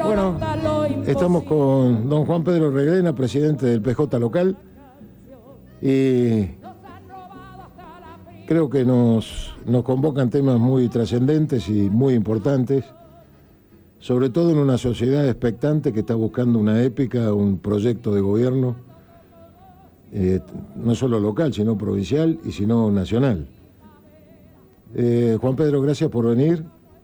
Bueno, estamos con don Juan Pedro Reglena, presidente del PJ local, y creo que nos convocan temas muy trascendentes y muy importantes, sobre todo en una sociedad expectante que está buscando una épica, un proyecto de gobierno, no solo local, sino provincial y sino nacional. Juan Pedro, gracias por venir.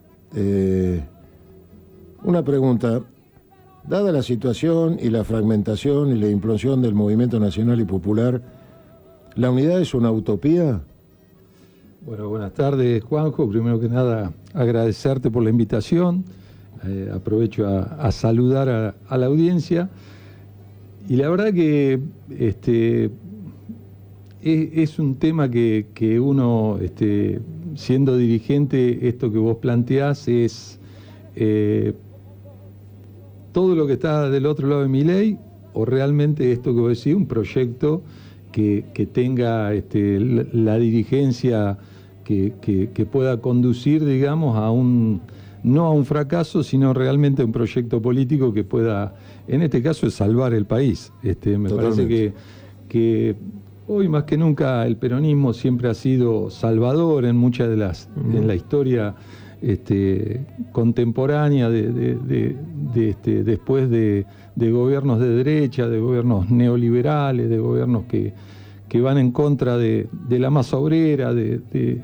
Una pregunta. Dada la situación y la fragmentación y la implosión del movimiento nacional y popular, ¿la unidad es una utopía? Bueno, buenas tardes, Juanjo. Primero que nada, agradecerte por la invitación. Aprovecho a saludar a la audiencia. Y la verdad que es un tema que uno, siendo dirigente, esto que vos planteás es todo lo que está del otro lado de mi ley, o realmente esto que vos decís, un proyecto que tenga la dirigencia que pueda conducir, digamos, no a un fracaso, sino realmente a un proyecto político que pueda, en este caso, salvar el país. Me parece que hoy más que nunca el peronismo siempre ha sido salvador en muchas de las, en la historia contemporánea después de gobiernos de derecha, de gobiernos neoliberales, de gobiernos que van en contra de la masa obrera, del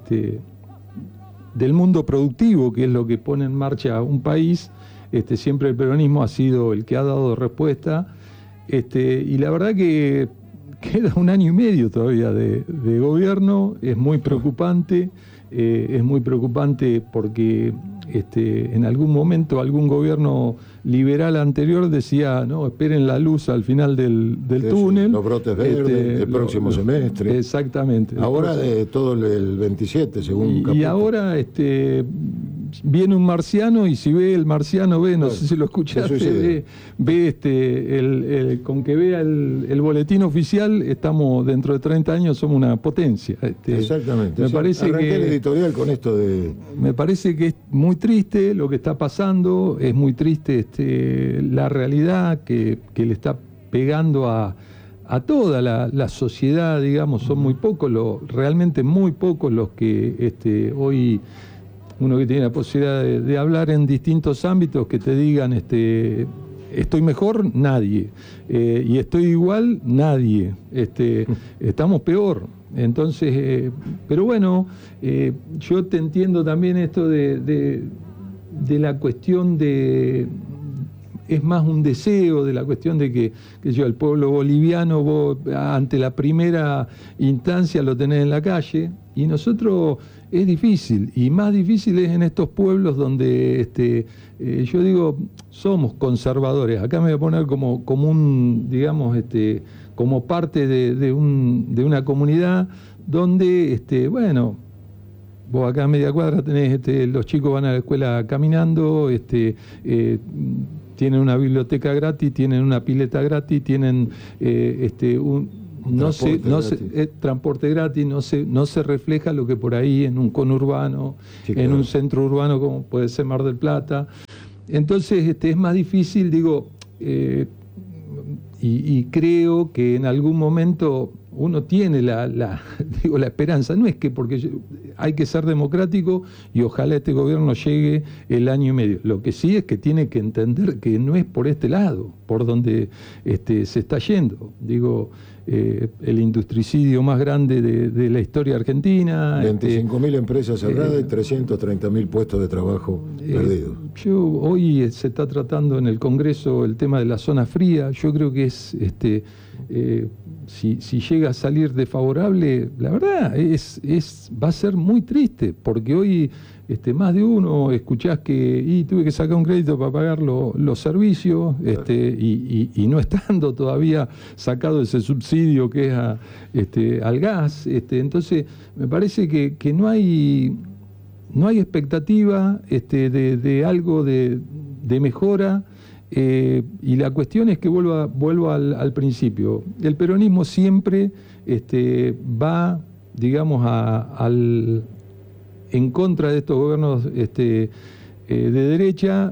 mundo productivo, que es lo que pone en marcha un país. Siempre el peronismo ha sido el que ha dado respuesta, y la verdad que queda 1 año y medio todavía de gobierno. Es muy preocupante. Es muy preocupante porque en algún momento algún gobierno liberal anterior decía, no, esperen la luz al final del túnel. Sí, los brotes verdes, el próximo semestre. Exactamente. Ahora de todo el 27, según Caputo. Y ahora viene un marciano, y si ve el marciano, no sé si lo escuchaste, con que vea el boletín oficial, estamos dentro de 30 años, somos una potencia. Exactamente. Me parece arranqué el editorial con esto de... Me parece que es muy triste lo que está pasando, es muy triste la realidad que le está pegando a toda la sociedad, digamos. Son muy pocos, realmente muy pocos los que hoy... Uno que tiene la posibilidad de hablar en distintos ámbitos, que te digan, estoy mejor, nadie. Y estoy igual, nadie. Estamos peor. Entonces, pero bueno, yo te entiendo también esto de la cuestión de... Es más un deseo, de la cuestión de que el pueblo boliviano, vos ante la primera instancia lo tenés en la calle, y nosotros es difícil, y más difícil es en estos pueblos donde yo digo, somos conservadores. Acá me voy a poner como un, digamos, como parte de una comunidad donde, bueno, vos acá a media cuadra tenés, los chicos van a la escuela caminando, tienen una biblioteca gratis, tienen una pileta gratis, tienen transporte gratis, no se refleja lo que por ahí en un conurbano, sí, claro, en un centro urbano como puede ser Mar del Plata. Entonces es más difícil, digo, y creo que en algún momento uno tiene la esperanza. No es que porque hay que ser democrático, y ojalá este gobierno llegue el 1 año y medio. Lo que sí es que tiene que entender que no es por este lado por donde se está yendo. Digo, el industricidio más grande de la historia argentina. 25.000 empresas cerradas y 330.000 puestos de trabajo perdidos. Hoy se está tratando en el Congreso el tema de la zona fría. Yo creo que es si llega a salir desfavorable, la verdad va a ser muy triste, porque hoy más de uno escuchás que tuve que sacar un crédito para pagar los servicios, y no estando todavía sacado ese subsidio que es al gas. Entonces me parece que no hay expectativa de algo de mejora. Y la cuestión es que vuelvo al principio. El peronismo siempre va, digamos, en contra de estos gobiernos de derecha,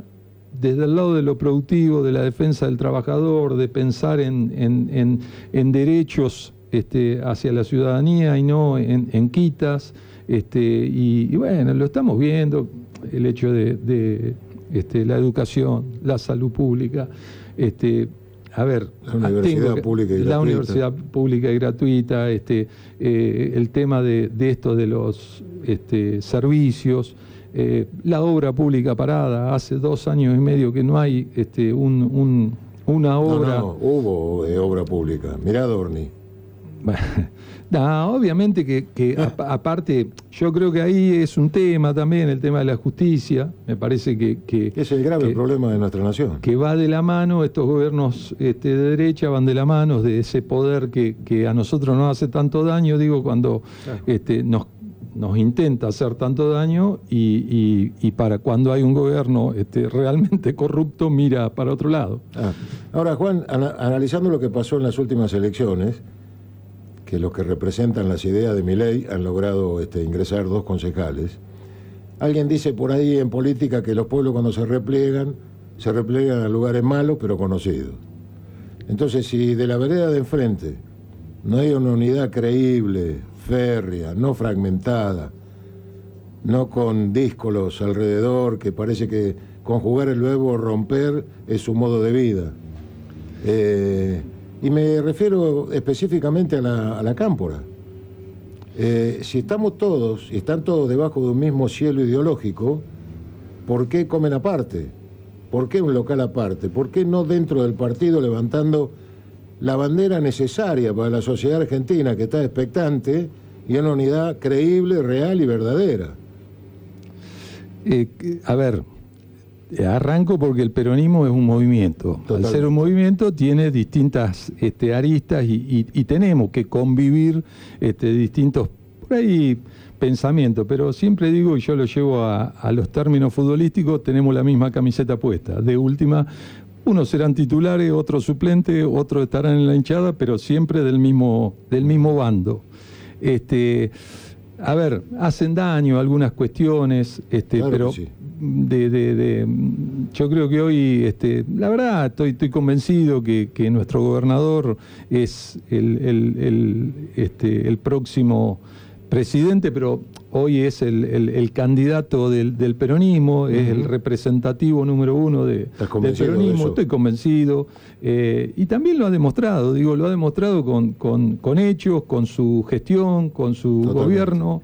desde el lado de lo productivo, de la defensa del trabajador, de pensar en derechos hacia la ciudadanía y no en quitas, y bueno, lo estamos viendo, el hecho de la educación, la salud pública, a ver, la universidad pública y gratuita. La universidad pública y gratuita, el tema de esto de los servicios, la obra pública parada, hace 2 años y medio que no hay una obra. No, hubo obra pública. Mirá Dorni. No, obviamente que aparte, yo creo que ahí es un tema también, el tema de la justicia, me parece que es el grave problema de nuestra nación. Que va de la mano, estos gobiernos de derecha van de la mano de ese poder que a nosotros nos hace tanto daño, digo, cuando nos intenta hacer tanto daño y para cuando hay un gobierno realmente corrupto mira para otro lado. Ahora, Juan, analizando lo que pasó en las últimas elecciones, que los que representan las ideas de Milei han logrado ingresar 2 concejales. Alguien dice por ahí en política que los pueblos cuando se repliegan a lugares malos pero conocidos. Entonces, si de la vereda de enfrente no hay una unidad creíble, férrea, no fragmentada, no con díscolos alrededor, que parece que conjugar el verbo romper es su modo de vida. Y me refiero específicamente a la cámpora. Si estamos todos, y están todos debajo de un mismo cielo ideológico, ¿por qué comen aparte? ¿Por qué un local aparte? ¿Por qué no dentro del partido levantando la bandera necesaria para la sociedad argentina que está expectante y una unidad creíble, real y verdadera? A ver, arranco porque el peronismo es un movimiento. Totalmente. Al ser un movimiento tiene distintas aristas y tenemos que convivir distintos, por ahí, pensamientos. Pero siempre digo, y yo lo llevo a los términos futbolísticos, tenemos la misma camiseta puesta. De última, unos serán titulares, otros suplentes, otros estarán en la hinchada, pero siempre del mismo bando. A ver, hacen daño algunas cuestiones, claro, pero sí. Yo creo que hoy, la verdad, estoy convencido que nuestro gobernador es el próximo presidente, pero hoy es el candidato del peronismo, es el representativo número 1 del peronismo, estoy convencido, y también lo ha demostrado, lo ha demostrado con hechos, con su gestión, con su gobierno,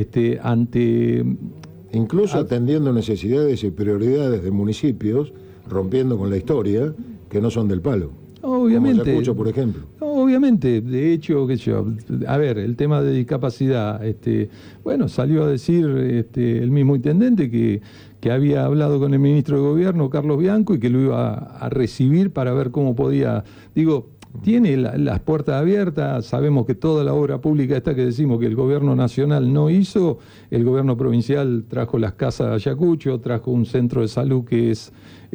incluso atendiendo necesidades y prioridades de municipios, rompiendo con la historia, que no son del palo. Obviamente. Como Ayacucho, por ejemplo. Obviamente, de hecho, a ver, el tema de discapacidad, bueno, salió a decir el mismo intendente que había hablado con el ministro de Gobierno, Carlos Bianco, y que lo iba a recibir para ver cómo podía, tiene las puertas abiertas. Sabemos que toda la obra pública esta que decimos que el gobierno nacional no hizo, el gobierno provincial trajo las casas de Ayacucho, trajo un centro de salud que es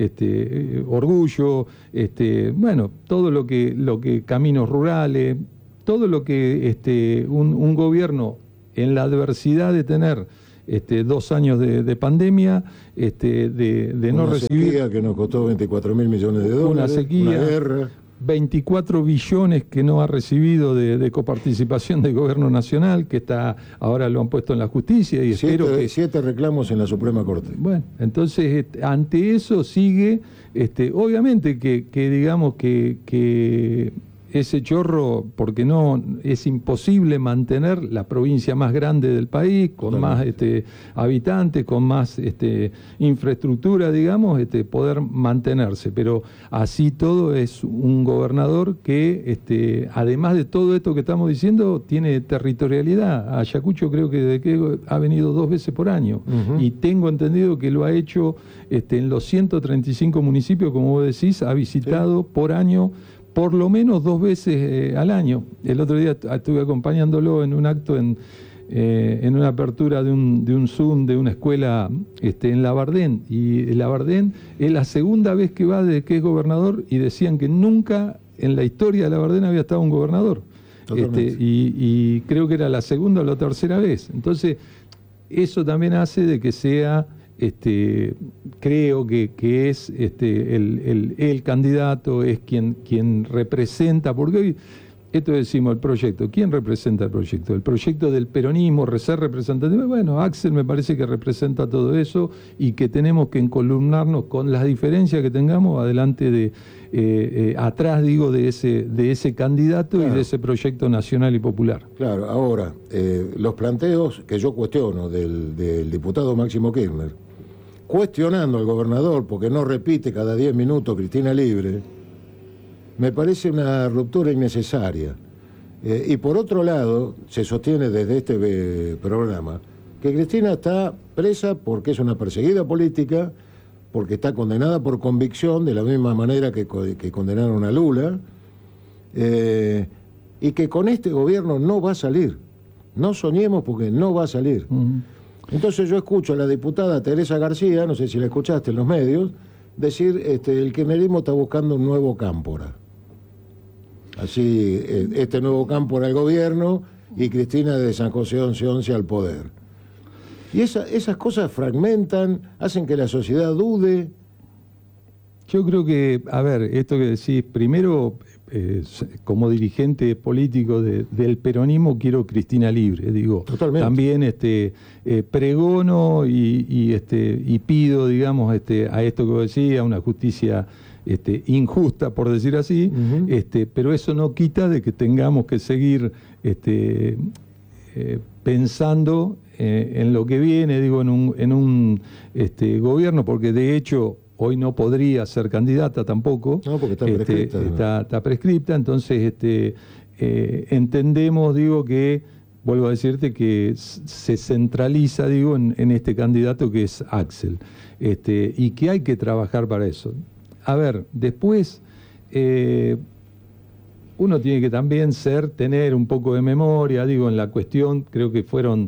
Orgullo, bueno, todo lo que caminos rurales, todo lo que un gobierno en la adversidad de tener 2 años de pandemia, de no recibir... Una sequía que nos costó 24.000 millones de dólares, una sequía, una guerra... 24 billones que no ha recibido de coparticipación del gobierno nacional, que ahora lo han puesto en la justicia y espero que... 7 reclamos en la Suprema Corte. Bueno, entonces ante eso sigue, obviamente que digamos que ese chorro, porque no es imposible mantener la provincia más grande del país, con más habitantes, con más infraestructura, poder mantenerse. Pero así todo es un gobernador que, además de todo esto que estamos diciendo, tiene territorialidad. Ayacucho creo que desde que ha venido 2 veces por año. Y tengo entendido que lo ha hecho en los 135 municipios, como vos decís, ha visitado por año por lo menos 2 veces al año. El otro día estuve acompañándolo en un acto en una apertura de un Zoom de una escuela en Labardén. Y Labardén es la segunda vez que va desde que es gobernador, y decían que nunca en la historia de Labardén había estado un gobernador. Y creo que era la segunda o la tercera vez. Entonces, eso también hace de que sea creo que es el candidato, es quien representa, porque hoy, esto decimos, el proyecto, ¿quién representa el proyecto? El proyecto del peronismo, ser representante. Bueno, Axel me parece que representa todo eso y que tenemos que encolumnarnos con las diferencias que tengamos adelante atrás, digo, de ese candidato, claro, y de ese proyecto nacional y popular. Claro, ahora, los planteos que yo cuestiono del diputado Máximo Kirchner, cuestionando al gobernador porque no repite cada 10 minutos Cristina Libre, me parece una ruptura innecesaria. Y por otro lado, se sostiene desde este programa que Cristina está presa porque es una perseguida política, porque está condenada por convicción, de la misma manera que condenaron a Lula, y que con este gobierno no va a salir. No soñemos porque no va a salir. Entonces yo escucho a la diputada Teresa García, no sé si la escuchaste en los medios, decir el kirchnerismo está buscando un nuevo Cámpora. Así, este nuevo Cámpora al gobierno y Cristina de San José 11 al poder. Y esas cosas fragmentan, hacen que la sociedad dude. Yo creo que, a ver, esto que decís, primero, como dirigente político del peronismo, quiero Cristina libre, digo. Totalmente. También pregono y pido, digamos, a esto que vos decís, a una justicia injusta, por decir así, pero eso no quita de que tengamos que seguir pensando en lo que viene, digo, en un gobierno, porque de hecho hoy no podría ser candidata tampoco. No, porque está prescripta. Está prescripta, entonces entendemos, digo, que, vuelvo a decirte, que se centraliza, digo, en este candidato que es Axel, y que hay que trabajar para eso. A ver, después uno tiene que también tener un poco de memoria, digo, en la cuestión, creo que fueron,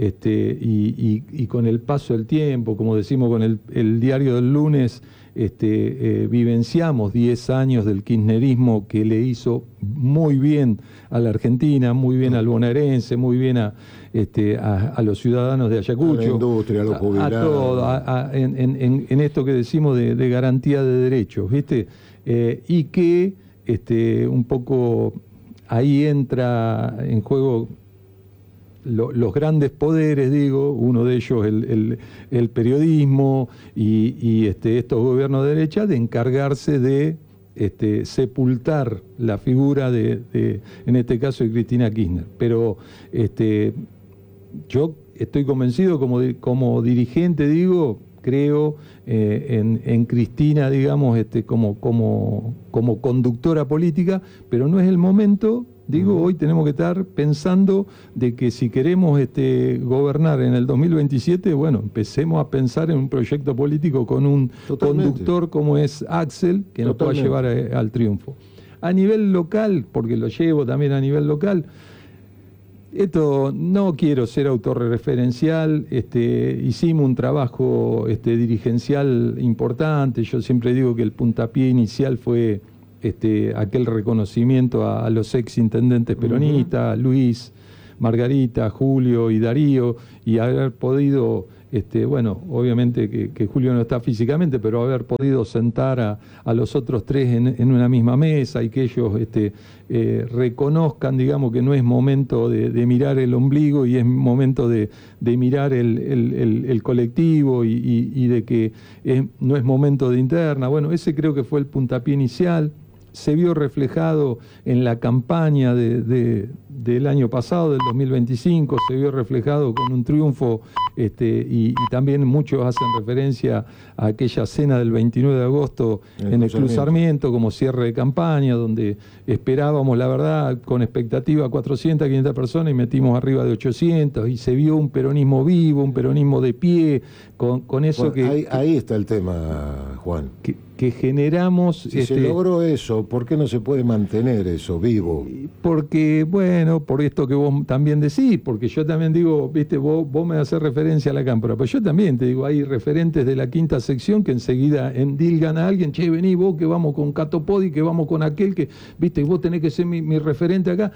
y con el paso del tiempo, como decimos con el diario del lunes, vivenciamos 10 años del kirchnerismo que le hizo muy bien a la Argentina, muy bien al bonaerense, muy bien a los ciudadanos de Ayacucho, a la industria, a los jubilados, a todo, en esto que decimos de garantía de derechos, ¿viste? Y que un poco ahí entra en juego los grandes poderes, digo, uno de ellos el periodismo y estos gobiernos de derecha, de encargarse de sepultar la figura en este caso, de Cristina Kirchner. Pero yo estoy convencido como dirigente, digo, creo en Cristina, digamos, como conductora política, pero no es el momento. Digo, hoy tenemos que estar pensando de que si queremos gobernar en el 2027, bueno, empecemos a pensar en un proyecto político con un conductor como es Axel, que nos pueda llevar al triunfo. A nivel local, porque lo llevo también a nivel local, esto no quiero ser autorreferencial, hicimos un trabajo dirigencial importante. Yo siempre digo que el puntapié inicial fue aquel reconocimiento a los ex intendentes peronistas, Luis, Margarita, Julio y Darío, y haber podido, bueno, obviamente que Julio no está físicamente, pero haber podido sentar a los otros tres en una misma mesa y que ellos reconozcan, digamos, que no es momento de mirar el ombligo y es momento de mirar el colectivo y de que no es momento de interna. Bueno, ese creo que fue el puntapié inicial. Se vio reflejado en la campaña del año pasado, del 2025, se vio reflejado con un triunfo, y también muchos hacen referencia a aquella cena del 29 de agosto en el Club Sarmiento como cierre de campaña, donde esperábamos, la verdad, con expectativa 400, 500 personas y metimos arriba de 800, y se vio un peronismo vivo, un peronismo de pie, con eso, bueno, ahí está el tema, Juan. Que generamos... Si se logró eso, ¿por qué no se puede mantener eso vivo? Porque, bueno, por esto que vos también decís, porque yo también digo, viste, vos me haces referencia a la Cámpora, pero yo también te digo, hay referentes de la quinta sección que enseguida endilgan a alguien, che, vení vos que vamos con Cato Podi, que vamos con aquel que, viste, vos tenés que ser mi referente acá.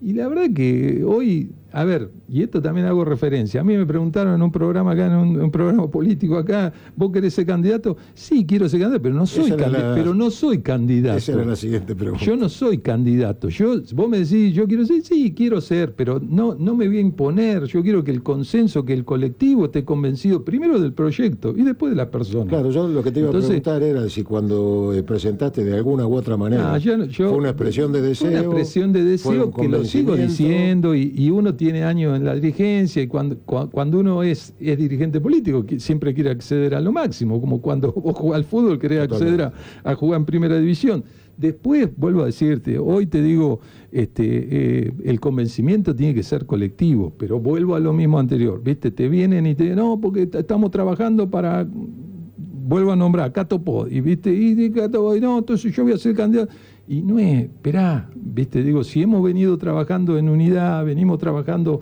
Y la verdad que hoy, a ver, y esto también hago referencia, a mí me preguntaron en un programa acá, en un programa político acá, ¿vos querés ser candidato? Sí, quiero ser candidato, pero no soy candidato. Esa era la siguiente pregunta. Yo no soy candidato. Vos me decís, yo quiero ser, sí, quiero ser, pero no me voy a imponer. Yo quiero que el consenso, que el colectivo esté convencido primero del proyecto y después de la persona. Claro, yo lo que te iba a preguntar era si cuando presentaste de alguna u otra manera fue una expresión de deseo. Fue una expresión de deseo que lo sigo diciendo y uno tiene años en la dirigencia y cuando uno es dirigente político siempre quiere acceder a lo máximo, como cuando vos jugás al fútbol querés acceder a jugar en primera división. Después, vuelvo a decirte, hoy te digo, el convencimiento tiene que ser colectivo, pero vuelvo a lo mismo anterior, ¿viste? Te vienen y te dicen, no, porque estamos trabajando para, vuelvo a nombrar, Cato Pod, y ¿viste? Y Cato Pod, no, entonces yo voy a ser candidato. Y no es, esperá, ¿viste? Digo, si hemos venido trabajando en unidad, venimos trabajando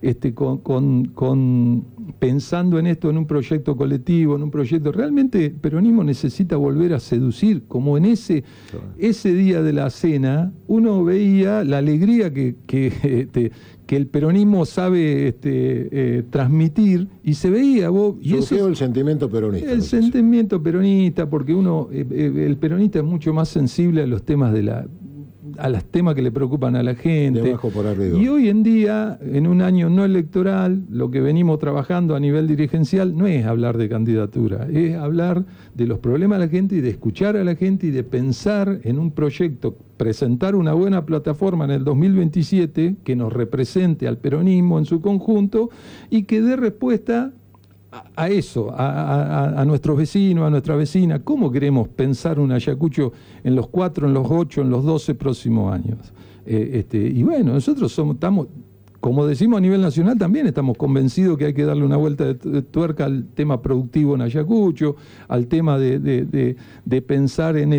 pensando en esto, en un proyecto colectivo, en un proyecto, realmente el peronismo necesita volver a seducir, como en ese día de la cena, uno veía la alegría que el peronismo sabe transmitir, y se veía vos. Y surgió el sentimiento peronista. El sentimiento peronista, porque el peronista es mucho más sensible a los temas a los temas que le preocupan a la gente. De abajo por arriba. Y hoy en día, en un año no electoral, lo que venimos trabajando a nivel dirigencial no es hablar de candidatura, es hablar de los problemas de la gente y de escuchar a la gente y de pensar en un proyecto, presentar una buena plataforma en el 2027 que nos represente al peronismo en su conjunto y que dé respuesta a eso, a nuestros vecinos, a nuestra vecina. ¿Cómo queremos pensar un Ayacucho en los 4, en los 8, en los 12 próximos años? Y bueno, nosotros estamos, como decimos a nivel nacional, también estamos convencidos que hay que darle una vuelta de tuerca al tema productivo en Ayacucho, al tema de pensar en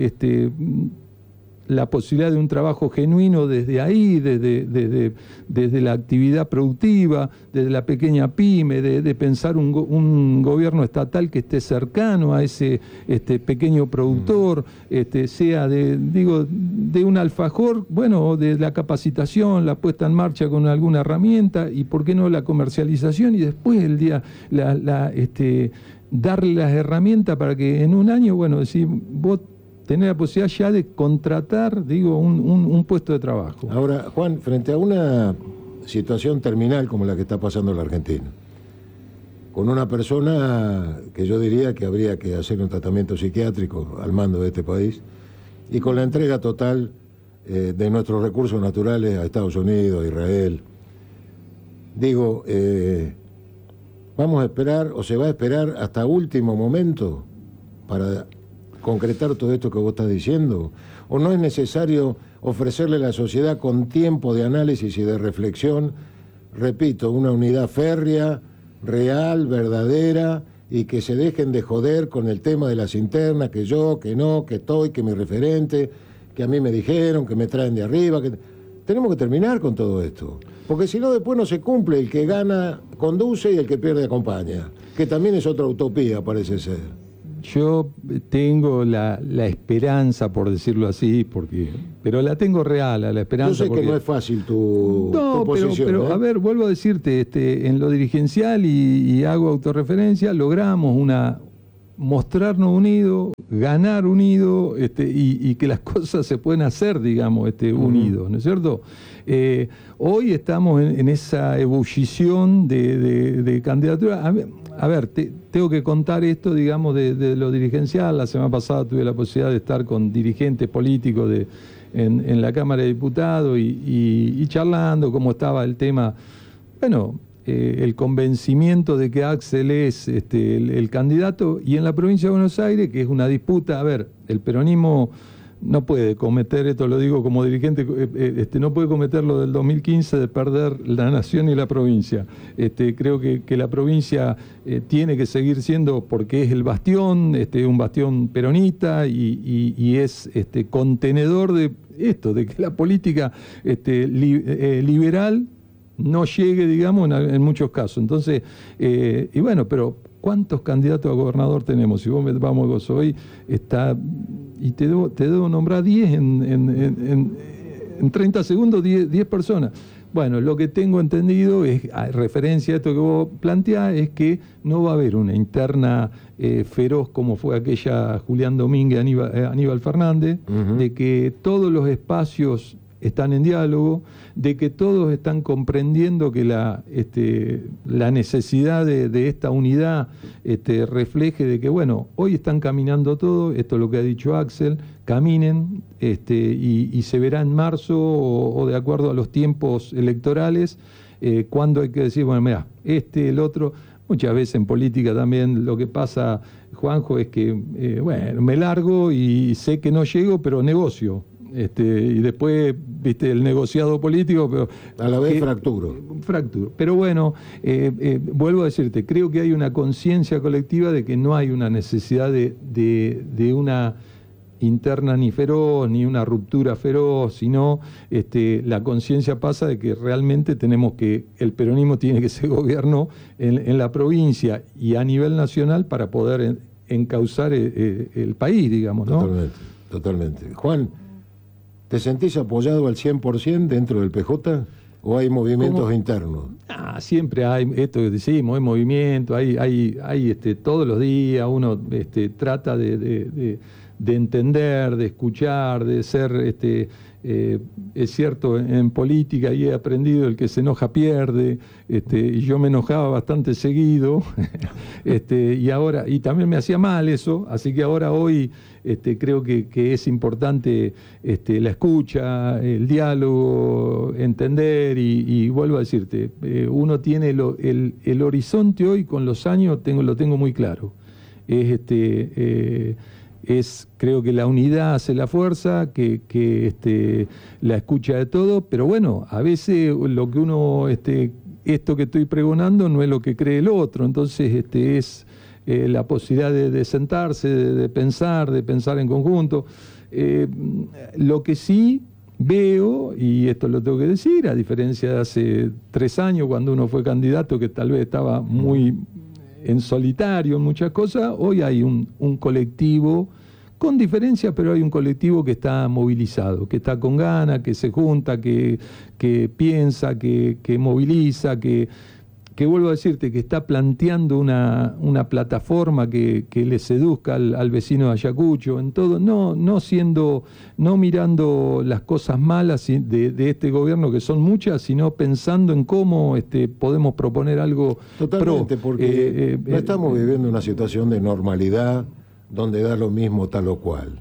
la posibilidad de un trabajo genuino desde ahí, desde la actividad productiva, desde la pequeña pyme, de pensar un gobierno estatal que esté cercano a ese pequeño productor, sea de un alfajor, bueno, de la capacitación, la puesta en marcha con alguna herramienta, y por qué no la comercialización, y después darle las herramientas para que en un año, bueno, decir, vos tener la posibilidad ya de contratar, un puesto de trabajo. Ahora, Juan, frente a una situación terminal como la que está pasando en la Argentina, con una persona que yo diría que habría que hacer un tratamiento psiquiátrico al mando de este país, y con la entrega total de nuestros recursos naturales a Estados Unidos, a Israel, vamos a esperar, o se va a esperar hasta último momento para concretar todo esto que vos estás diciendo, o no es necesario ofrecerle a la sociedad con tiempo de análisis y de reflexión, repito, una unidad férrea, real, verdadera, y que se dejen de joder con el tema de las internas, que yo, que no, que estoy, que mi referente, que a mí me dijeron, que me traen de arriba, que tenemos que terminar con todo esto, porque si no después no se cumple, el que gana conduce y el que pierde acompaña, que también es otra utopía, parece ser. Yo tengo la esperanza, por decirlo así, pero la tengo real, la esperanza. Yo sé que no es fácil tu posición. Pero a ver, vuelvo a decirte, en lo dirigencial y hago autorreferencia, logramos mostrarnos unidos, ganar unidos, y que las cosas se pueden hacer, unidos, ¿no es cierto? Hoy estamos en esa ebullición de candidatura. A ver, tengo que contar esto, de lo dirigencial. La semana pasada tuve la posibilidad de estar con dirigentes políticos en la Cámara de Diputados y charlando cómo estaba el tema. Bueno, el convencimiento de que Axel es el candidato, y en la provincia de Buenos Aires, que es una disputa. A ver, el peronismo no puede cometer, esto lo digo como dirigente, no puede cometer lo del 2015 de perder la nación y la provincia. Creo que la provincia tiene que seguir siendo, porque es el bastión, un bastión peronista, y es contenedor de esto, de que la política liberal no llegue, en muchos casos. Entonces, y bueno, pero ¿cuántos candidatos a gobernador tenemos? Si vos vamos hoy, y te debo nombrar 10 en 30 segundos 10 personas. Bueno, lo que tengo entendido es, a referencia a esto que vos planteás, es que no va a haber una interna feroz como fue aquella Julián Domínguez, Aníbal Fernández, de que todos los espacios están en diálogo, de que todos están comprendiendo que la necesidad de esta unidad refleje de que, bueno, hoy están caminando todo, esto es lo que ha dicho Axel, caminen y se verá en marzo o de acuerdo a los tiempos electorales, cuando hay que decir, bueno, mira, el otro. Muchas veces en política también lo que pasa, Juanjo, es que, bueno, me largo y sé que no llego, pero negocio. Y después, viste, el negociado político, pero a la vez fracturo. Pero bueno, vuelvo a decirte, creo que hay una conciencia colectiva de que no hay una necesidad de una interna ni feroz, ni una ruptura feroz, sino la conciencia pasa de que realmente el peronismo tiene que ser gobierno en la provincia y a nivel nacional para poder encauzar el país, digamos, ¿no? Totalmente. Juan, ¿te sentís apoyado al 100% dentro del PJ o hay movimientos internos? Siempre hay, esto que decimos, hay movimiento, hay todos los días uno trata de entender, de escuchar, de ser, es cierto, en política y he aprendido el que se enoja pierde, y yo me enojaba bastante seguido, y también me hacía mal eso, así que hoy creo que es importante la escucha, el diálogo, entender, y vuelvo a decirte, uno tiene el horizonte hoy con los años, lo tengo muy claro. Creo que la unidad hace la fuerza, que la escucha de todo, pero bueno, a veces lo que uno, esto que estoy pregonando no es lo que cree el otro, entonces es la posibilidad de sentarse, de pensar en conjunto. Lo que sí veo, y esto lo tengo que decir, a diferencia de hace 3 años cuando uno fue candidato, que tal vez estaba muy en solitario en muchas cosas, hoy hay un colectivo, con diferencias, pero hay un colectivo que está movilizado, que está con ganas, que se junta, que piensa, que moviliza, que vuelvo a decirte, que está planteando una plataforma que le seduzca al vecino de Ayacucho, en todo, no mirando las cosas malas de este gobierno, que son muchas, sino pensando en cómo podemos proponer algo. Totalmente, porque no estamos viviendo una situación de normalidad donde da lo mismo tal o cual.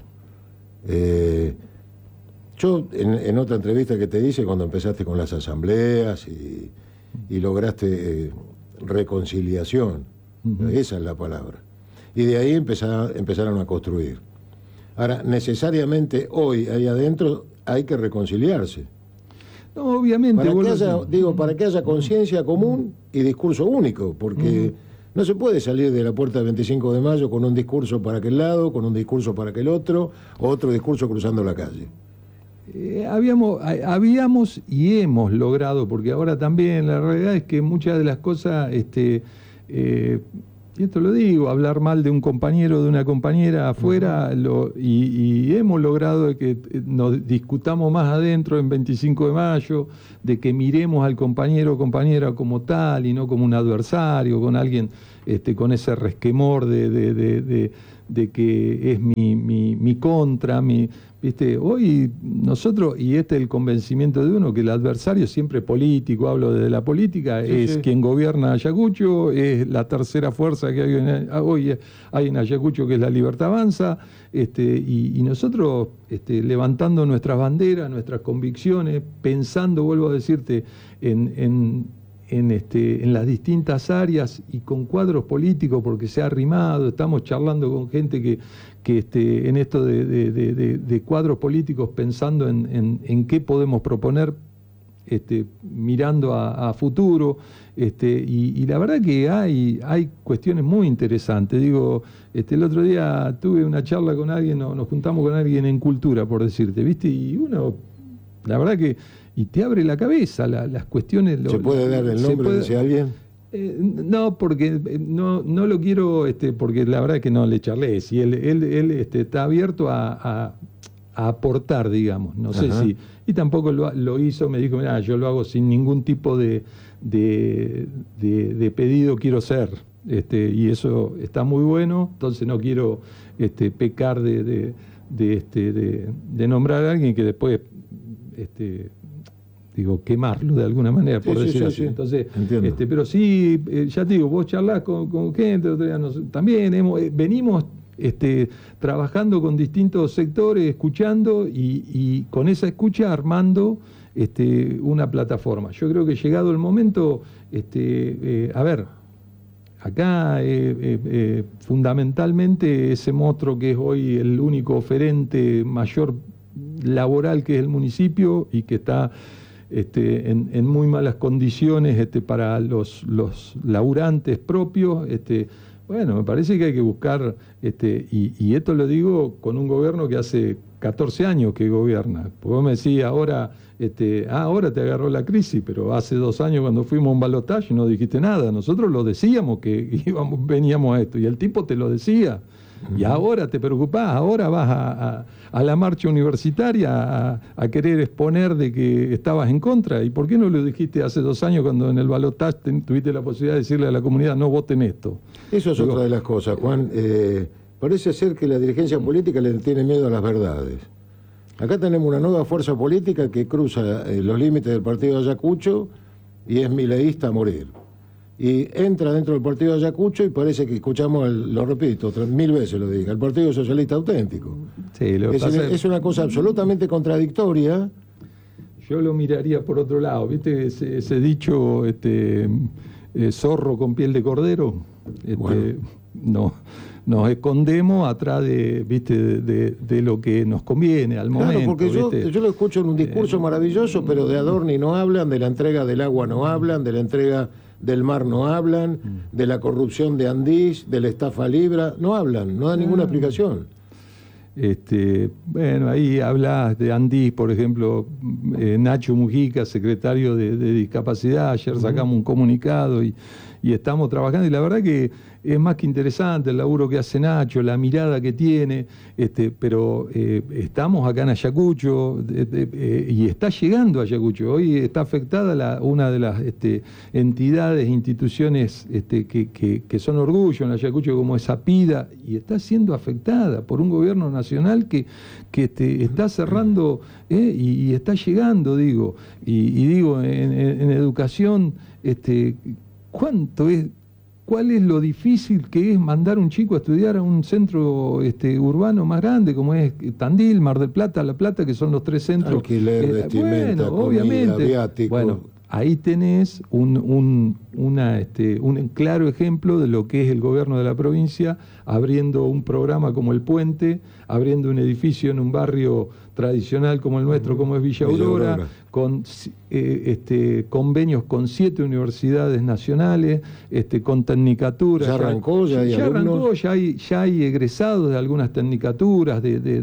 Yo, en otra entrevista que te hice, cuando empezaste con las asambleas y lograste reconciliación, esa es la palabra, y de ahí empezaron a construir. Ahora, necesariamente hoy, ahí adentro, hay que reconciliarse. No, obviamente. Para que haya conciencia común y discurso único, porque no se puede salir de la puerta del 25 de mayo con un discurso para aquel lado, con un discurso para aquel otro, o otro discurso cruzando la calle. Habíamos y hemos logrado, porque ahora también la realidad es que muchas de las cosas, y esto lo digo, hablar mal de un compañero o de una compañera afuera, y hemos logrado de que nos discutamos más adentro en 25 de mayo, de que miremos al compañero o compañera como tal y no como un adversario, con alguien con ese resquemor de que es mi contra, ¿viste? Hoy nosotros, y es el convencimiento de uno, que el adversario siempre político, hablo de la política, es quien gobierna Ayacucho, es la tercera fuerza que hoy hay en Ayacucho, que es la Libertad Avanza, y nosotros levantando nuestras banderas, nuestras convicciones, pensando, vuelvo a decirte, en las distintas áreas y con cuadros políticos, porque se ha arrimado, estamos charlando con gente que en esto de cuadros políticos, pensando en qué podemos proponer, mirando a futuro, y la verdad que hay cuestiones muy interesantes. Digo, el otro día tuve una charla con alguien, nos juntamos con alguien en cultura, por decirte, ¿viste? Y uno, la verdad que, y te abre la cabeza las cuestiones. ¿Se puede dar el nombre de ese alguien? No, porque no lo quiero, porque la verdad es que no le charlé. Si él está abierto a a aportar, digamos. No sé Ajá. si... Y tampoco lo hizo, me dijo, mira, yo lo hago sin ningún tipo de pedido, quiero ser. Y eso está muy bueno, entonces no quiero pecar de nombrar a alguien que después... digo, quemarlo de alguna manera, por decir así. Sí. Entonces, Entiendo. pero sí, ya te digo, vos charlás con gente, otro día también venimos trabajando con distintos sectores, escuchando y con esa escucha armando una plataforma. Yo creo que llegado el momento, a ver, acá fundamentalmente ese monstruo que es hoy el único oferente mayor laboral que es el municipio y que está en muy malas condiciones para los laburantes propios, bueno, me parece que hay que buscar, y esto lo digo con un gobierno que hace 14 años que gobierna. Porque vos me decís ahora, ahora te agarró la crisis, pero hace 2 años cuando fuimos a un balotaje no dijiste nada. Nosotros lo decíamos que veníamos a esto, y el tipo te lo decía. Y ahora te preocupás, ahora vas a la marcha universitaria a querer exponer de que estabas en contra. ¿Y por qué no lo dijiste hace 2 años cuando en el balotaje tuviste la posibilidad de decirle a la comunidad no voten esto? Eso es otra de las cosas, Juan. Parece ser que la dirigencia política le tiene miedo a las verdades. Acá tenemos una nueva fuerza política que cruza los límites del partido de Ayacucho y es mileísta a morir. Y entra dentro del partido de Ayacucho y parece que escuchamos, lo repito, 1000 veces lo dije, el Partido Socialista Auténtico. Sí, Es una cosa absolutamente contradictoria. Yo lo miraría por otro lado, ¿viste? Ese dicho, zorro con piel de cordero. Bueno. No, nos escondemos atrás de lo que nos conviene al momento. Claro, porque yo lo escucho en un discurso maravilloso, pero de Adorni no hablan, de la entrega del agua no hablan, de la entrega del mar no hablan, de la corrupción de Andís, de la estafa Libra, no hablan, no dan ninguna explicación. Bueno, ahí hablas de Andís, por ejemplo, Nacho Mujica, secretario de Discapacidad, ayer sacamos un comunicado y estamos trabajando, y la verdad que es más que interesante el laburo que hace Nacho, la mirada que tiene, pero estamos acá en Ayacucho y está llegando a Ayacucho. Hoy está afectada una de las entidades, instituciones que son orgullo en Ayacucho, como es APIDA, y está siendo afectada por un gobierno nacional que está cerrando y está llegando, digo. Y digo, en educación, ¿cuál es lo difícil que es mandar un chico a estudiar a un centro urbano más grande, como es Tandil, Mar del Plata, La Plata, que son los 3 centros? Alquiler, vestimenta, comida, obviamente, viático. Bueno, ahí tenés un claro ejemplo de lo que es el gobierno de la provincia, abriendo un programa como El Puente, abriendo un edificio en un barrio tradicional como el nuestro, como es Villa Aurora, con convenios con 7 universidades nacionales, con tecnicaturas. ¿Ya arrancó? ¿Ya hay alumnos? Ya hay egresados de algunas tecnicaturas,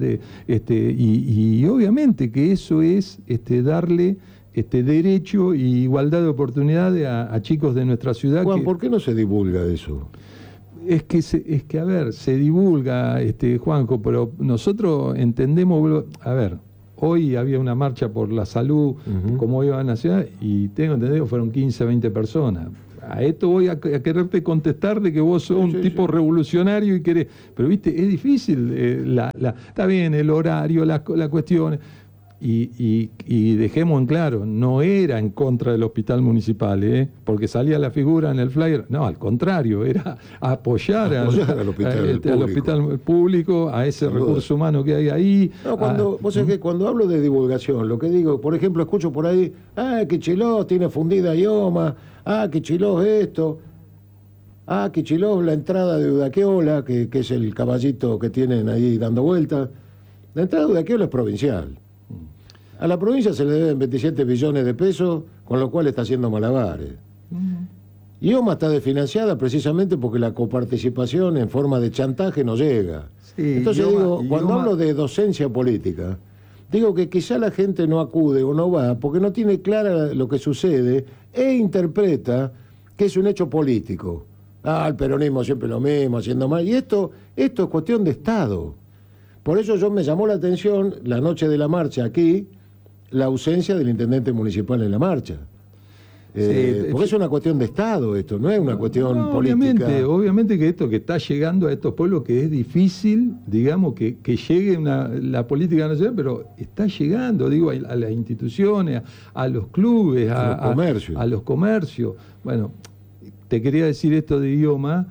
y obviamente que eso es darle derecho y igualdad de oportunidades a chicos de nuestra ciudad. Juan, ¿por qué no se divulga eso? Es que, a ver, se divulga, Juanjo, pero nosotros entendemos, a ver, hoy había una marcha por la salud, como iba a la ciudad, y tengo entendido fueron 15, 20 personas. A esto voy a quererte contestar de que vos sos un tipo revolucionario y querés, pero viste, es difícil, está bien el horario, las cuestiones. Y dejemos en claro, no era en contra del hospital municipal, porque salía la figura en el flyer, no, al contrario, era apoyar al hospital público, a ese recurso humano que hay ahí. No, vos sabés que cuando hablo de divulgación, lo que digo, por ejemplo, escucho por ahí, Kicillof tiene fundida IOMA, Kicillof esto, Kicillof la entrada de Udaquiola, que es el caballito que tienen ahí dando vueltas. La entrada de Udaquiola es provincial. A la provincia se le deben 27 billones de pesos, con lo cual está haciendo malabares. IOMA está desfinanciada precisamente porque la coparticipación en forma de chantaje no llega. Sí, entonces cuando hablo de docencia política, digo que quizá la gente no acude o no va porque no tiene clara lo que sucede e interpreta que es un hecho político. El peronismo siempre lo mismo, haciendo mal. Y esto es cuestión de Estado. Por eso me llamó la atención, la noche de la marcha aquí, la ausencia del intendente municipal en la marcha. Porque es una cuestión de Estado esto, no es una cuestión política. Obviamente que esto que está llegando a estos pueblos, que es difícil, digamos, que llegue la política nacional, pero está llegando, digo, a las instituciones, a los clubes, a los comercios. Bueno, te quería decir esto de IOMA,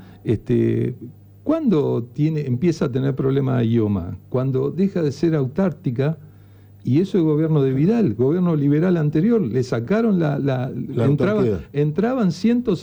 ¿cuándo empieza a tener problemas de IOMA? Cuando deja de ser autártica. Y eso es el gobierno de Vidal, gobierno liberal anterior, le sacaron entraban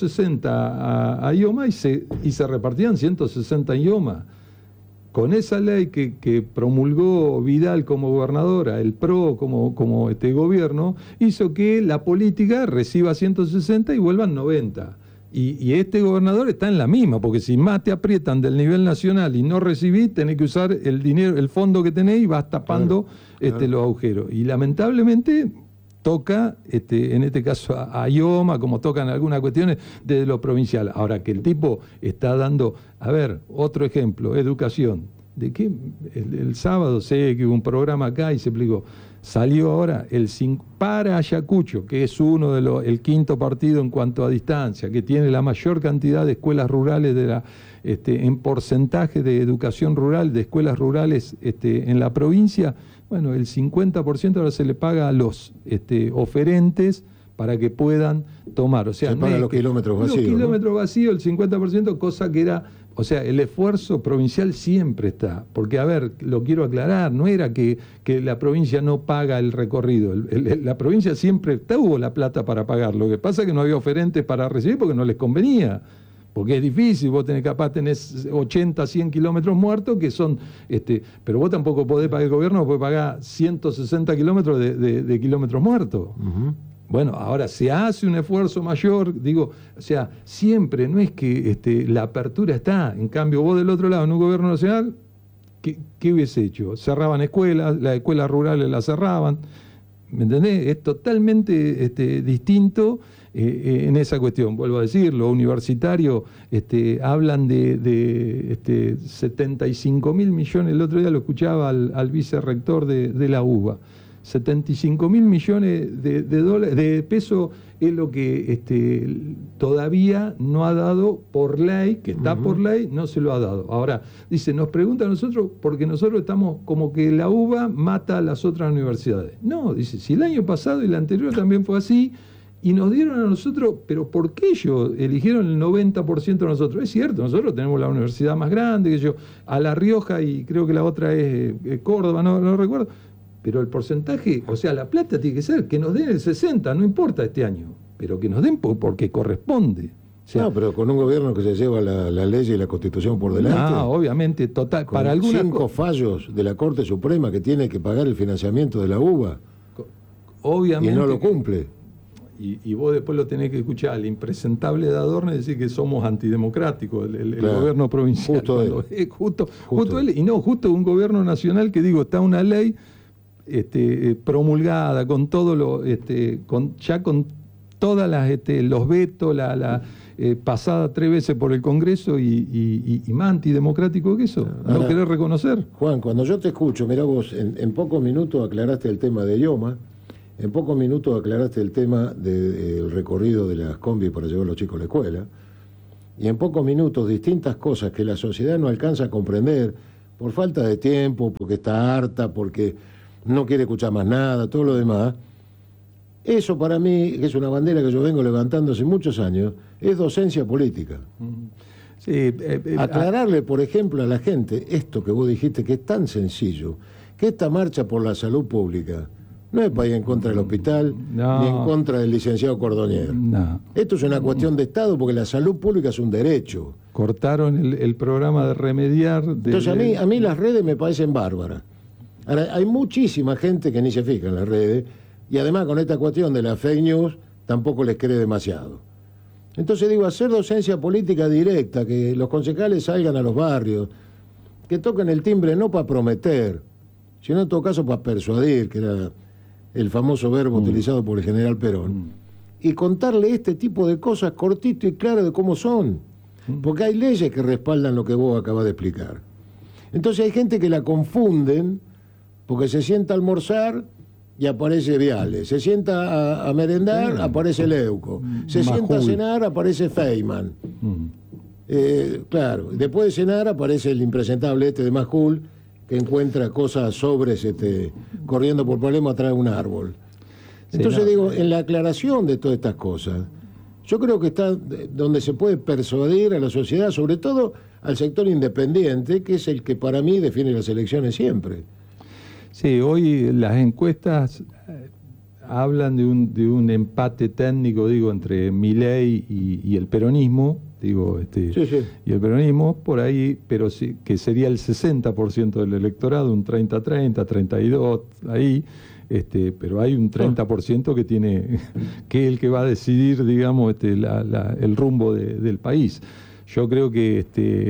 160 a IOMA y se repartían 160 IOMA. Con esa ley que promulgó Vidal como gobernadora, el PRO como gobierno, hizo que la política reciba 160 y vuelvan 90. Y este gobernador está en la misma, porque si más te aprietan del nivel nacional y no recibís, tenés que usar el dinero, el fondo que tenés y vas tapando los agujeros. Y lamentablemente toca, en este caso a IOMA, como tocan algunas cuestiones, desde lo provincial. Ahora que el tipo está dando, a ver, otro ejemplo, educación. ¿De qué? El sábado sé que hubo un programa acá y se explicó. Salió ahora para Ayacucho, que es el quinto partido en cuanto a distancia, que tiene la mayor cantidad de escuelas rurales en porcentaje de educación rural, de escuelas rurales en la provincia. Bueno, el 50% ahora se le paga a los oferentes para que puedan tomar. O sea, se pagan los kilómetros vacíos. Los kilómetros vacíos, el 50%, cosa que era... O sea, el esfuerzo provincial siempre está. Porque, a ver, lo quiero aclarar, no era que la provincia no paga el recorrido. La provincia siempre tuvo la plata para pagar. Lo que pasa es que no había oferentes para recibir porque no les convenía. Porque es difícil, vos tenés 80, 100 kilómetros muertos que son... pero vos tampoco podés pagar, el gobierno puede pagar 160 kilómetros de kilómetros muertos. Uh-huh. Bueno, ahora se hace un esfuerzo mayor, digo, o sea, siempre, no es que la apertura está. En cambio, vos del otro lado, en un gobierno nacional, ¿qué hubiese hecho? Cerraban escuelas, las escuelas rurales las cerraban, ¿me entendés? Es totalmente distinto en esa cuestión. Vuelvo a decir, los universitarios hablan de 75.000 millones, el otro día lo escuchaba al vicerrector de la UBA. 75.000 millones de pesos es lo que todavía no ha dado por ley, que está por ley, no se lo ha dado. Ahora, dice, nos pregunta a nosotros porque nosotros estamos como que la UBA mata a las otras universidades. No, dice, si el año pasado y el anterior también fue así, y nos dieron a nosotros, pero ¿por qué ellos eligieron el 90% de nosotros? Es cierto, nosotros tenemos la universidad más grande, a La Rioja y creo que la otra es Córdoba, no recuerdo. Pero el porcentaje, o sea, la plata tiene que ser que nos den el 60, no importa este año, pero que nos den porque corresponde. O sea, no, pero con un gobierno que se lleva la ley y la Constitución por delante. No, obviamente, total. Con para 5 fallos de la Corte Suprema que tiene que pagar el financiamiento de la UBA. Obviamente. Y no lo cumple. Y vos después lo tenés que escuchar al impresentable de Adorno y decir que somos antidemocráticos, el gobierno provincial. Justo él. Y no, justo un gobierno nacional que digo, está una ley... promulgada con todo con todas las los vetos, pasada 3 veces por el Congreso y más antidemocrático que eso. Ahora, no querés reconocer. Juan, cuando yo te escucho, mirá vos, en pocos minutos aclaraste el tema de IOMA, en pocos minutos aclaraste el tema del recorrido de las combis para llevar a los chicos a la escuela, y en pocos minutos distintas cosas que la sociedad no alcanza a comprender por falta de tiempo, porque está harta, porque no quiere escuchar más nada, todo lo demás. Eso para mí, que es una bandera que yo vengo levantando hace muchos años, es docencia política. Sí, aclararle, por ejemplo, a la gente esto que vos dijiste, que es tan sencillo, que esta marcha por la salud pública no es para ir en contra del hospital, ni en contra del licenciado Cordonier. No. Esto es una cuestión de Estado, porque la salud pública es un derecho. Cortaron el programa de remediar... Entonces a mí las redes me parecen bárbaras. Ahora, hay muchísima gente que ni se fija en las redes, y además con esta cuestión de las fake news tampoco les cree demasiado. Entonces digo, hacer docencia política directa, que los concejales salgan a los barrios, que toquen el timbre no para prometer, sino en todo caso para persuadir, que era el famoso verbo utilizado por el general Perón, y contarle este tipo de cosas cortito y claro de cómo son, porque hay leyes que respaldan lo que vos acabas de explicar. Entonces hay gente que la confunden porque se sienta a almorzar y aparece Viale, se sienta a merendar, aparece Leuco, se sienta a cenar, aparece Feynman. Claro, después de cenar aparece el impresentable este de Majul, que encuentra cosas sobres corriendo por problemas atrás de un árbol. Entonces digo, en la aclaración de todas estas cosas, yo creo que está donde se puede persuadir a la sociedad, sobre todo al sector independiente, que es el que para mí define las elecciones siempre. Sí, hoy las encuestas hablan de un empate técnico, digo, entre Milei y el peronismo, digo, y el peronismo por ahí, pero sí, que sería el 60% del electorado, un 30-30, 32, ahí, pero hay un 30% que tiene, que es el que va a decidir, digamos, el rumbo del país. Yo creo que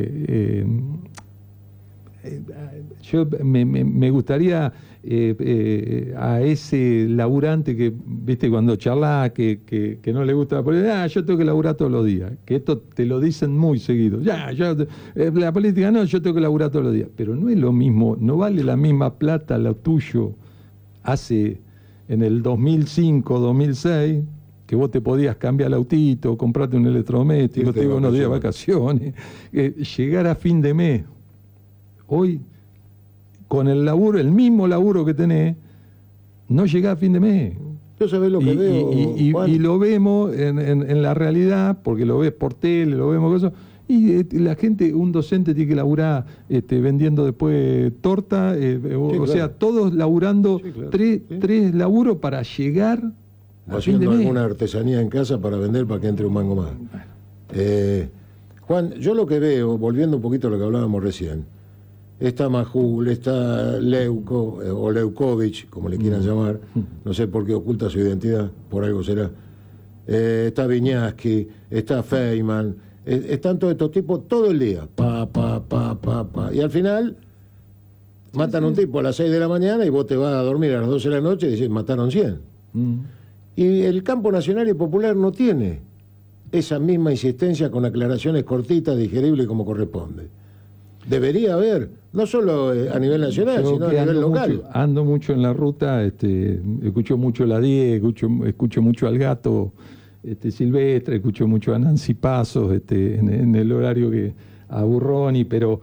yo me gustaría a ese laburante que, viste, cuando charla que no le gusta la política, yo tengo que laburar todos los días, que esto te lo dicen muy seguido, la política no, yo tengo que laburar todos los días, pero no es lo mismo, no vale la misma plata lo tuyo hace en el 2005, 2006, que vos te podías cambiar el autito, comprarte un electrodoméstico, te iba unos días de vacaciones, llegar a fin de mes. Hoy, con el laburo, el mismo laburo que tenés, no llegás a fin de mes. Yo sabés lo que veo, Juan. Y lo vemos en la realidad, porque lo ves por tele, lo vemos cosas. Y la gente, un docente tiene que laburar vendiendo después torta, claro. sea, todos laburando tres laburos para llegar a fin de mes. Haciendo alguna artesanía en casa para vender para que entre un mango más. Juan, yo lo que veo, volviendo un poquito a lo que hablábamos recién, está Majul, está Leuco, o Leukovic, como le quieran llamar, no sé por qué oculta su identidad, por algo será. Está Viñaski, está Feynman, están todos estos tipos todo el día, y al final matan a un tipo a las 6 de la mañana y vos te vas a dormir a las 12 de la noche y decís, mataron 100. Y el campo nacional y popular no tiene esa misma insistencia con aclaraciones cortitas, digeribles como corresponde. Debería haber, no solo a nivel nacional, sino a nivel local. Ando mucho en la ruta, escucho mucho la 10, escucho mucho al Gato Silvestre, escucho mucho a Nancy Pasos en el horario que a Burroni, pero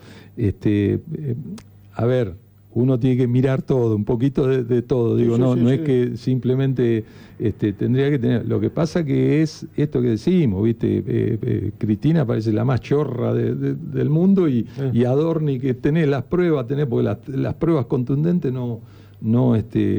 a ver, uno tiene que mirar todo, un poquito de todo, digo, no es que simplemente tendría que tener. Lo que pasa que es esto que decimos, ¿viste? Cristina parece la más chorra del mundo y Adorni, que tenés las pruebas, porque las pruebas contundentes no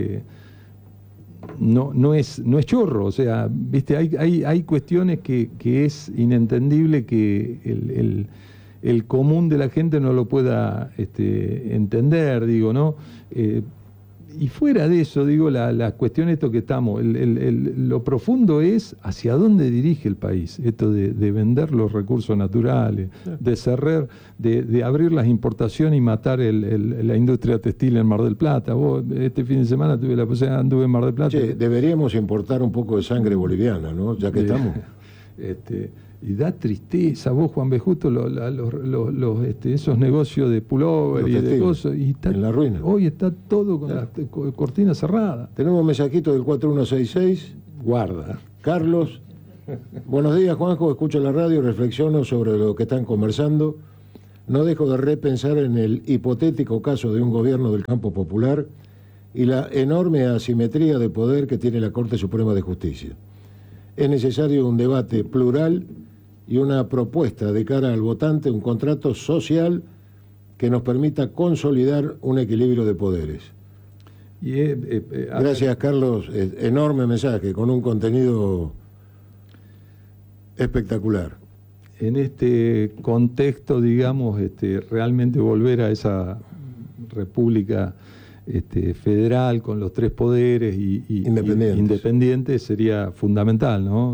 es chorro, o sea, ¿viste? Hay cuestiones que es inentendible que el común de la gente no lo pueda entender, digo, ¿no? Y fuera de eso, digo, la cuestión esto que estamos, lo profundo es hacia dónde dirige el país, esto de vender los recursos naturales, de cerrar, de abrir las importaciones y matar la industria textil en Mar del Plata. Vos, este fin de semana tuve la posibilidad, anduve en Mar del Plata. Che, deberíamos importar un poco de sangre boliviana, ¿no? Ya que estamos. Y da tristeza, vos, Juan B. Justo, esos negocios de pullover y de cosas, y está, en la ruina. Hoy está todo con la cortina cerrada. Tenemos un mensajito del 4166. Guarda. Carlos. Buenos días, Juanjo. Escucho la radio, reflexiono sobre lo que están conversando. No dejo de repensar en el hipotético caso de un gobierno del campo popular y la enorme asimetría de poder que tiene la Corte Suprema de Justicia. Es necesario un debate plural y una propuesta de cara al votante, un contrato social que nos permita consolidar un equilibrio de poderes. Gracias, Carlos. Enorme mensaje, con un contenido espectacular. En este contexto, digamos, realmente volver a esa república federal con los tres poderes y independientes sería fundamental, ¿no?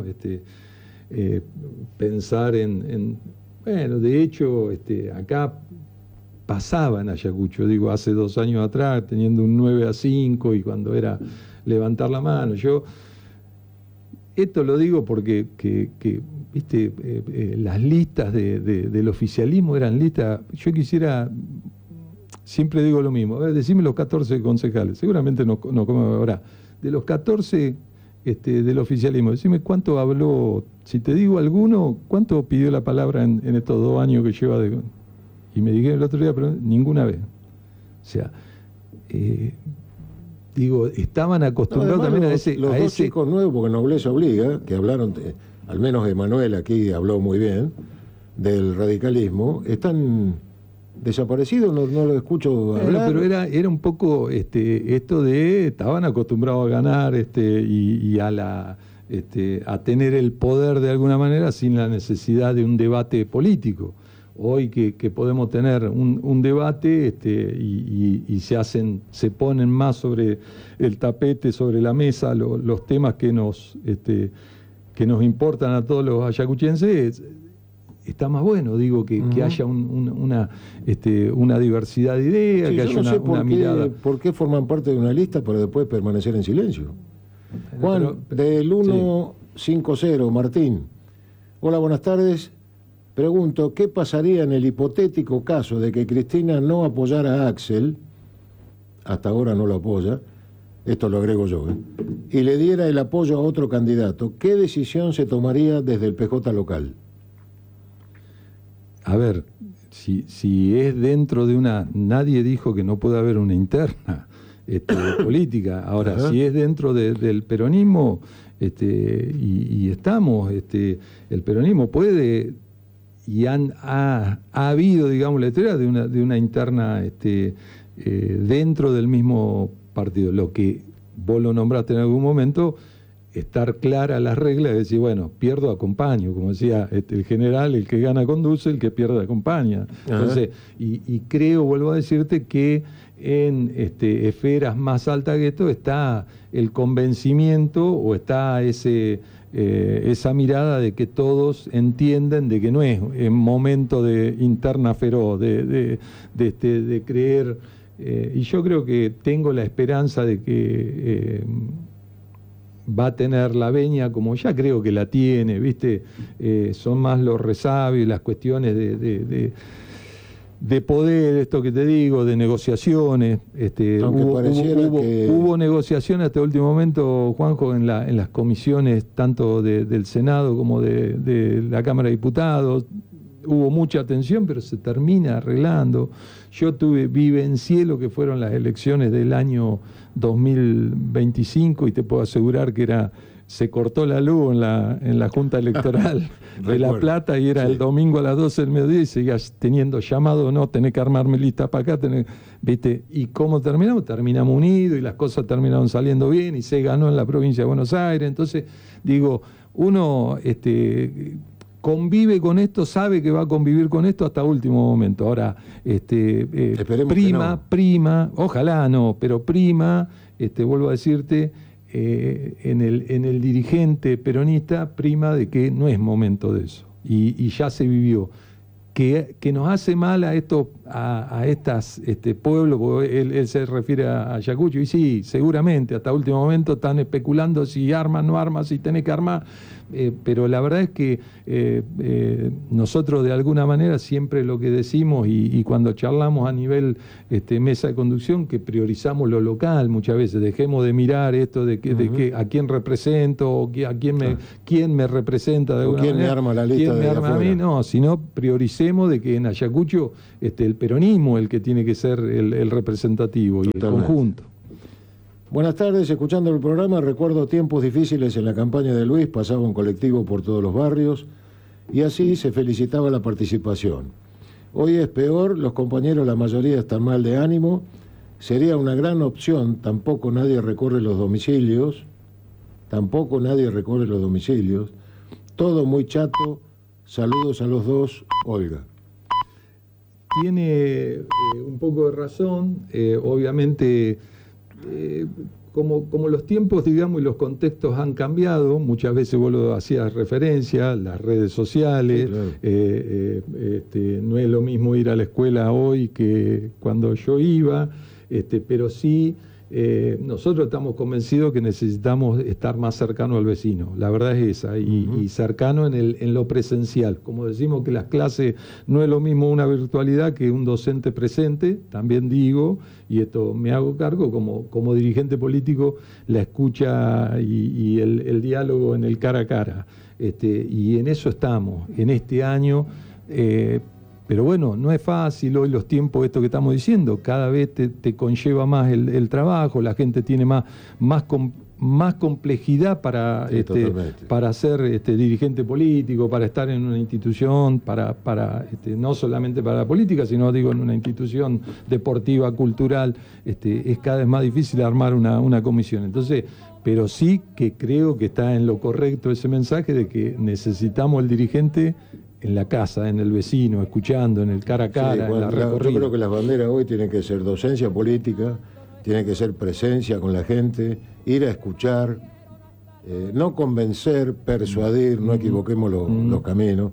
Pensar bueno, de hecho, acá pasaba en Ayacucho, digo, hace 2 años atrás, teniendo un 9-5 y cuando era levantar la mano. Esto lo digo porque viste, las listas del oficialismo eran listas. Yo quisiera siempre digo lo mismo. A ver, decime los 14 concejales. Seguramente no como ahora. De los 14 del oficialismo, decime cuánto habló, si te digo alguno, cuánto pidió la palabra en estos 2 años que lleva de... Y me dijeron el otro día, pero ninguna vez. O sea, digo, estaban acostumbrados también a ese... Los dos chicos nuevos, porque nobleza obliga, que hablaron, al menos Emanuel aquí habló muy bien, del radicalismo, están desaparecidos, no lo escucho hablar. Pero era un poco esto de, estaban acostumbrados a ganar y a tener el poder de alguna manera sin la necesidad de un debate político. Hoy que podemos tener un debate y se ponen más sobre el tapete, sobre la mesa, los temas que nos importan a todos los ayacuchenses, está más bueno, digo, que haya una diversidad de ideas, sí, que haya una mirada. ¿Por qué forman parte de una lista para después permanecer en silencio? Juan, del 150, Martín. Hola, buenas tardes. Pregunto, ¿qué pasaría en el hipotético caso de que Cristina no apoyara a Axel, hasta ahora no lo apoya, esto lo agrego yo, y le diera el apoyo a otro candidato? ¿Qué decisión se tomaría desde el PJ local? A ver, si es dentro de una... Nadie dijo que no puede haber una interna política. Ahora, si es dentro del peronismo, y estamos, el peronismo puede... Y ha habido, digamos, la historia de una interna dentro del mismo partido. Lo que vos lo nombraste en algún momento, estar clara las reglas, de decir, bueno, pierdo, acompaño, como decía el general, el que gana conduce, el que pierde acompaña. Entonces, y creo, vuelvo a decirte, que en esferas más altas que esto está el convencimiento o está esa mirada de que todos entienden de que no es en momento de interna feroz, de creer, y yo creo que tengo la esperanza de que va a tener la veña, como ya creo que la tiene, ¿viste? Son más los resabios, las cuestiones de poder, esto que te digo, de negociaciones. Hubo negociaciones hasta el último momento, Juanjo, en las comisiones tanto del Senado como de la Cámara de Diputados. Hubo mucha tensión, pero se termina arreglando. Yo vivencié lo que fueron las elecciones del año y te puedo asegurar que se cortó la luz en la Junta Electoral de La Plata y era el domingo a las 12 del mediodía y seguías teniendo llamado, no, tenés que armarme lista para acá, ¿viste? ¿Y cómo terminamos? Terminamos unidos y las cosas terminaron saliendo bien y se ganó en la provincia de Buenos Aires. Entonces, digo, uno convive con esto, sabe que va a convivir con esto hasta último momento. Ahora, prima, ojalá no, pero prima, vuelvo a decirte, en el dirigente peronista, prima de que no es momento de eso. Y ya se vivió. Que nos hace mal a estos pueblos, porque él se refiere a Ayacucho, y sí, seguramente, hasta último momento están especulando si armas, no armas, si tenés que armar, pero la verdad es que nosotros de alguna manera siempre lo que decimos y cuando charlamos a nivel mesa de conducción, que priorizamos lo local muchas veces, dejemos de mirar esto de que a quién represento, o quién me representa de alguna manera. ¿Quién me arma la lista de afuera? A mí? No, sino prioricemos de que en Ayacucho el peronismo es el que tiene que ser el representativo y el conjunto. Buenas tardes, escuchando el programa, recuerdo tiempos difíciles en la campaña de Luis, pasaba un colectivo por todos los barrios y así se felicitaba la participación. Hoy es peor, los compañeros, la mayoría están mal de ánimo, sería una gran opción, tampoco nadie recorre los domicilios, todo muy chato, saludos a los dos, Olga. Tiene un poco de razón, obviamente... Como los tiempos, digamos, y los contextos han cambiado, muchas veces vos lo hacías referencia, las redes sociales, sí, claro. No es lo mismo ir a la escuela hoy que cuando yo iba, pero sí nosotros estamos convencidos que necesitamos estar más cercano al vecino, la verdad es esa, y cercano en lo presencial. Como decimos que las clases no es lo mismo una virtualidad que un docente presente, también digo, y esto me hago cargo como dirigente político, la escucha y el diálogo en el cara a cara. Y en eso estamos, en este año. Pero bueno, no es fácil hoy los tiempos, esto que estamos diciendo, cada vez te conlleva más el trabajo, la gente tiene más complejidad para, sí, para ser dirigente político, para estar en una institución, no solamente para la política, sino digo en una institución deportiva, cultural, es cada vez más difícil armar una comisión. Entonces, pero sí que creo que está en lo correcto ese mensaje de que necesitamos el dirigente en la casa, en el vecino, escuchando, en el cara a cara, sí, bueno, en la recorrida. yo creo que las banderas hoy tienen que ser docencia política, tienen que ser presencia con la gente, ir a escuchar, no convencer, persuadir, no equivoquemos los caminos.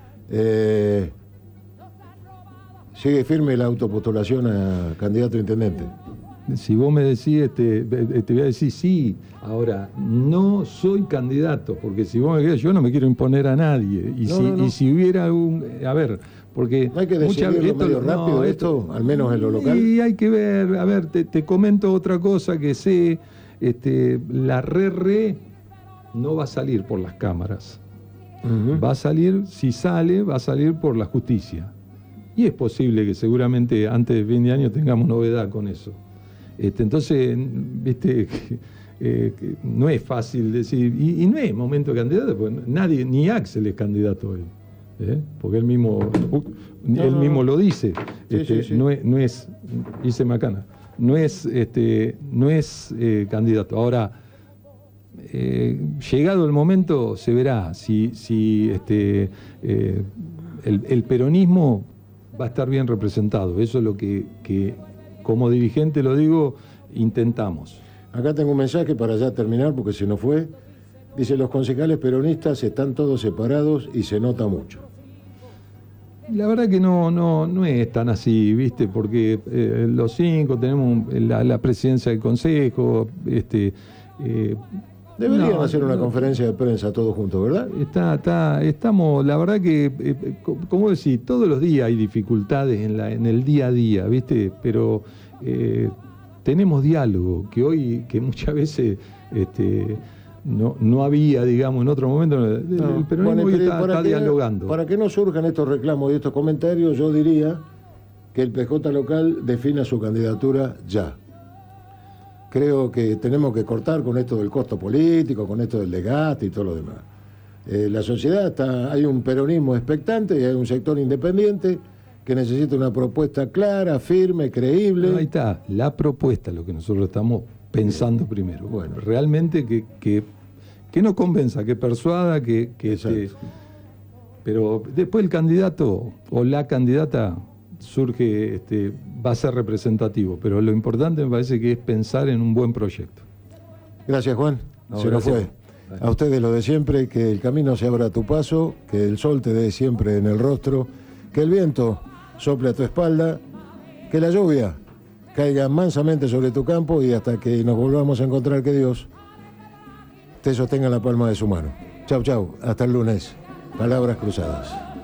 Sigue firme la autopostulación a candidato a intendente. Si vos me decís, te voy a decir sí. Ahora, no soy candidato, porque si vos me querés, yo no me quiero imponer a nadie. Y si hubiera a ver, porque no hay que decidirlo medio rápido esto, al menos en lo local. Y hay que ver, a ver, te comento otra cosa que sé, la re no va a salir por las cámaras. Va a salir, si sale, va a salir por la justicia. Y es posible que seguramente antes de fin de año tengamos novedad con eso. Entonces, viste, no es fácil decir, y no es momento de candidato, porque nadie, ni Axel es candidato hoy, porque él mismo lo dice. Sí. No es, dice Macana, no es candidato. Ahora, llegado el momento, se verá si el peronismo va a estar bien representado. Eso es lo que como dirigente, lo digo, intentamos. Acá tengo un mensaje para ya terminar, porque se nos fue. Dice, los concejales peronistas están todos separados y se nota mucho. La verdad que no es tan así, ¿viste? Porque los 5 tenemos la presidencia del consejo. Deberían hacer una conferencia de prensa todos juntos, ¿verdad? Estamos, la verdad que, como decís, todos los días hay dificultades en el día a día, ¿viste? Pero tenemos diálogo, que muchas veces no había, digamos, en otro momento. El peronismo está dialogando. Para que no surjan estos reclamos y estos comentarios, yo diría que el PJ local defina su candidatura ya. Creo que tenemos que cortar con esto del costo político, con esto del desgaste y todo lo demás. La sociedad hay un peronismo expectante y hay un sector independiente que necesita una propuesta clara, firme, creíble. Ahí está, la propuesta, lo que nosotros estamos pensando primero. Bueno, realmente que no convenza, que persuada, pero después el candidato o la candidata surge, va a ser representativo, pero lo importante me parece que es pensar en un buen proyecto. Gracias, Juan. Se nos fue. A ustedes lo de siempre, que el camino se abra a tu paso, que el sol te dé siempre en el rostro, que el viento sople a tu espalda, que la lluvia caiga mansamente sobre tu campo y hasta que nos volvamos a encontrar, que Dios te sostenga en la palma de su mano. Chau, chau. Hasta el lunes. Palabras cruzadas.